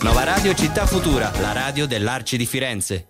Nuova Radio Città Futura, la radio dell'Arci di Firenze.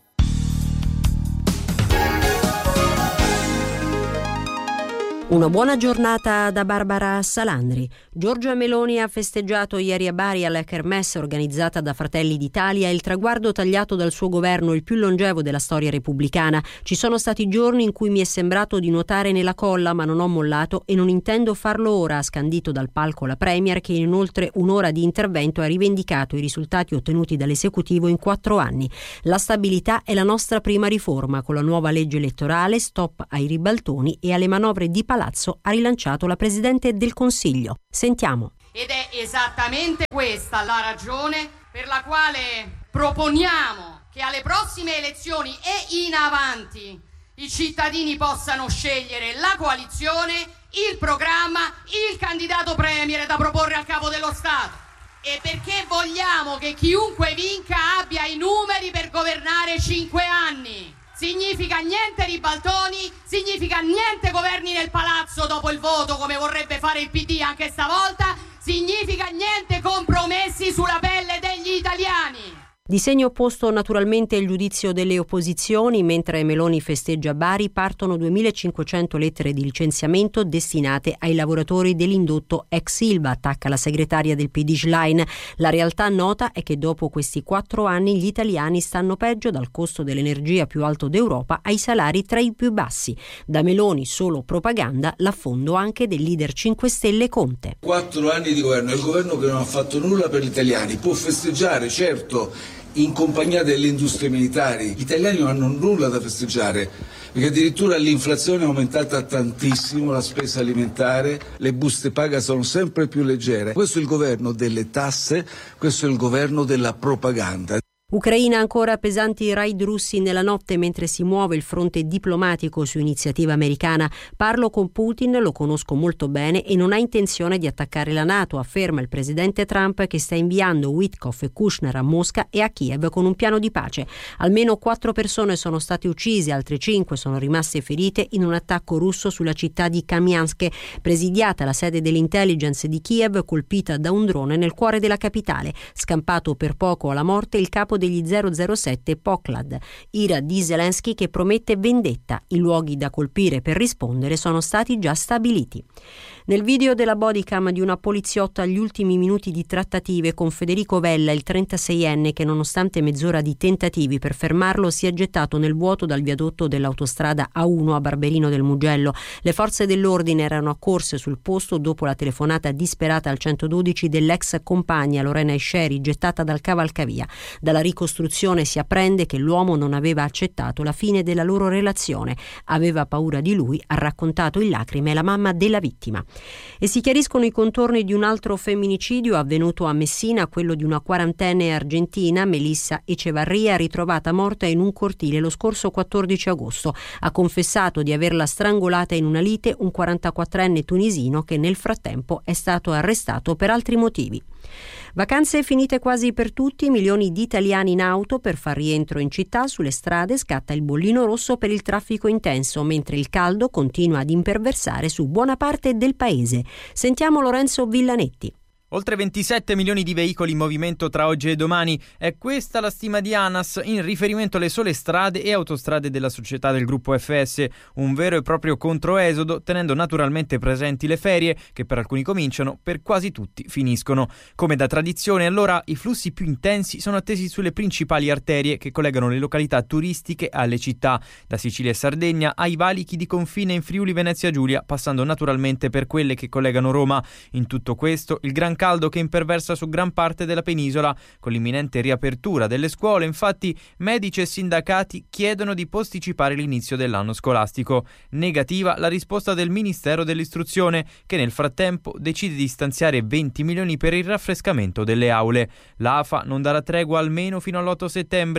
Una buona giornata da Barbara Salandri. Giorgia Meloni ha festeggiato ieri a Bari alla Kermesse organizzata da Fratelli d'Italia il traguardo tagliato dal suo governo, il più longevo della storia repubblicana. Ci sono stati giorni in cui mi è sembrato di nuotare nella colla, ma non ho mollato e non intendo farlo ora, ha scandito dal palco la Premier, che in oltre un'ora di intervento ha rivendicato i risultati ottenuti dall'esecutivo in 4 anni. La stabilità è la nostra prima riforma. Con la nuova legge elettorale, stop ai ribaltoni e alle manovre di palazzo, ha rilanciato la Presidente del Consiglio. Sentiamo. Ed è esattamente questa la ragione per la quale proponiamo che alle prossime elezioni e in avanti i cittadini possano scegliere la coalizione, il programma, il candidato premier da proporre al capo dello Stato. E perché vogliamo che chiunque vinca abbia i numeri per governare 5 anni. Significa niente ribaltoni, significa niente governi nel palazzo dopo il voto come vorrebbe fare il PD anche stavolta, significa niente compromessi sulla pelle degli italiani. Di segno opposto naturalmente il giudizio delle opposizioni. Mentre Meloni festeggia a Bari, partono 2.500 lettere di licenziamento destinate ai lavoratori dell'indotto ex Ilva, attacca la segretaria del PD Schlein. La realtà nota è che dopo questi 4 anni gli italiani stanno peggio, dal costo dell'energia più alto d'Europa ai salari tra i più bassi. Da Meloni solo propaganda, l'affondo anche del leader 5 Stelle Conte. 4 anni di governo, è il governo che non ha fatto nulla per gli italiani. Può festeggiare, certo, in compagnia delle industrie militari. Gli italiani non hanno nulla da festeggiare, perché addirittura l'inflazione è aumentata tantissimo, la spesa alimentare, le buste paga sono sempre più leggere. Questo è il governo delle tasse, questo è il governo della propaganda. Ucraina, ancora pesanti raid russi nella notte mentre si muove il fronte diplomatico su iniziativa americana. Parlo con Putin, lo conosco molto bene e non ha intenzione di attaccare la NATO, afferma il presidente Trump, che sta inviando Witkoff e Kushner a Mosca e a Kiev con un piano di pace. Almeno 4 persone sono state uccise, altre 5 sono rimaste ferite in un attacco russo sulla città di Kamiansk, presidiata la sede dell'intelligence di Kiev, colpita da un drone nel cuore della capitale. Scampato per poco alla morte il capo degli 007 Poklad, ira di Zelensky che promette vendetta. I luoghi da colpire per rispondere sono stati già stabiliti. Nel video della bodycam di una poliziotta agli ultimi minuti di trattative con Federico Vella, il 36enne che nonostante mezz'ora di tentativi per fermarlo si è gettato nel vuoto dal viadotto dell'autostrada A1 a Barberino del Mugello. Le forze dell'ordine erano accorse sul posto dopo la telefonata disperata al 112 dell'ex compagna Lorena Esceri, gettata dal cavalcavia. Dalla ricostruzione si apprende che l'uomo non aveva accettato la fine della loro relazione, aveva paura di lui, ha raccontato in lacrime la mamma della vittima. E si chiariscono i contorni di un altro femminicidio avvenuto a Messina, quello di una 40enne argentina, Melissa Echevarria, ritrovata morta in un cortile lo scorso 14 agosto. Ha confessato di averla strangolata in una lite un 44enne tunisino che nel frattempo è stato arrestato per altri motivi. Vacanze finite quasi per tutti, milioni di italiani in auto per far rientro in città. Sulle strade scatta il bollino rosso per il traffico intenso, mentre il caldo continua ad imperversare su buona parte del paese. Sentiamo Lorenzo Villanetti. Oltre 27 milioni di veicoli in movimento tra oggi e domani. È questa la stima di ANAS in riferimento alle sole strade e autostrade della società del gruppo FS. Un vero e proprio controesodo, tenendo naturalmente presenti le ferie, che per alcuni cominciano, per quasi tutti finiscono. Come da tradizione, allora, i flussi più intensi sono attesi sulle principali arterie che collegano le località turistiche alle città, da Sicilia e Sardegna ai valichi di confine in Friuli Venezia Giulia, passando naturalmente per quelle che collegano Roma. In tutto questo, il gran caldo che imperversa su gran parte della penisola. Con l'imminente riapertura delle scuole, infatti, medici e sindacati chiedono di posticipare l'inizio dell'anno scolastico. Negativa la risposta del Ministero dell'Istruzione, che nel frattempo decide di stanziare 20 milioni per il raffrescamento delle aule. L'AFA non darà tregua almeno fino all'8 settembre.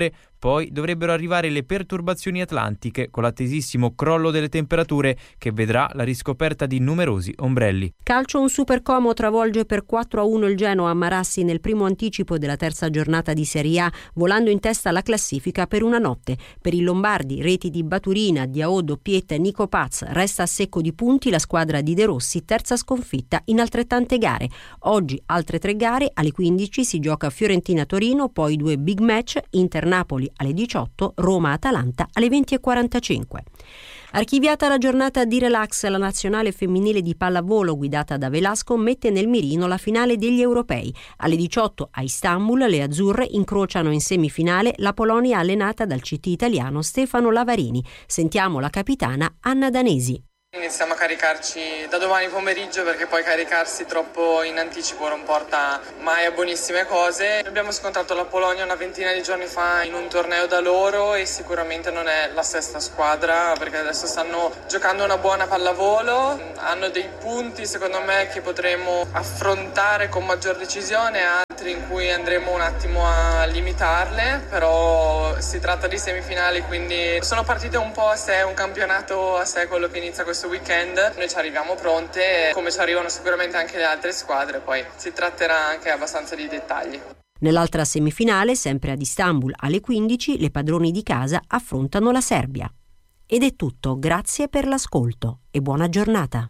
Poi dovrebbero arrivare le perturbazioni atlantiche con l'attesissimo crollo delle temperature che vedrà la riscoperta di numerosi ombrelli. Calcio, un Super Como travolge per 4-1 il Genoa a Marassi nel primo anticipo della terza giornata di Serie A, volando in testa alla classifica per una notte. Per i lombardi, reti di Baturina, Diao, doppietta e Nico Paz, resta a secco di punti la squadra di De Rossi, terza sconfitta in altrettante gare. Oggi altre 3 gare, alle 15 si gioca Fiorentina-Torino, poi 2 big match, Inter-Napoli alle 18, Roma-Atalanta alle 20:45. Archiviata la giornata di relax, la nazionale femminile di pallavolo guidata da Velasco mette nel mirino la finale degli europei. Alle 18 a Istanbul le azzurre incrociano in semifinale la Polonia allenata dal CT italiano Stefano Lavarini. Sentiamo la capitana Anna Danesi. Iniziamo a caricarci da domani pomeriggio, perché poi caricarsi troppo in anticipo non porta mai a buonissime cose. Abbiamo scontrato la Polonia una ventina di giorni fa in un torneo da loro e sicuramente non è la stessa squadra, perché adesso stanno giocando una buona pallavolo, hanno dei punti secondo me che potremo affrontare con maggior decisione, altri in cui andremo un attimo a limitarle, però si tratta di semifinali, quindi sono partite un po' a sé, un campionato a sé quello che inizia questo weekend. Noi ci arriviamo pronte, come ci arrivano sicuramente anche le altre squadre, poi si tratterà anche abbastanza di dettagli. Nell'altra semifinale, sempre ad Istanbul alle 15, le padroni di casa affrontano la Serbia. Ed è tutto, grazie per l'ascolto e buona giornata.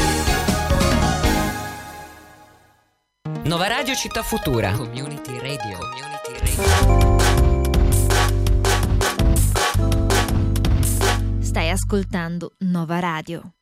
Nova Radio Città Futura. Community Radio. Stai ascoltando Nova Radio.